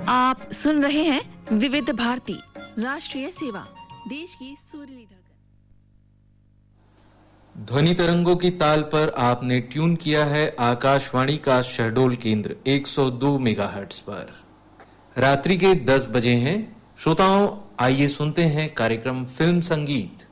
आप सुन रहे हैं विविध भारती राष्ट्रीय सेवा, देश की सुरीली धड़कन। ध्वनि तरंगों की ताल पर आपने ट्यून किया है आकाशवाणी का शहडोल केंद्र 102 मेगाहर्ट्ज पर। रात्रि के 10 बजे हैं। श्रोताओं, आइए सुनते हैं कार्यक्रम फिल्म संगीत।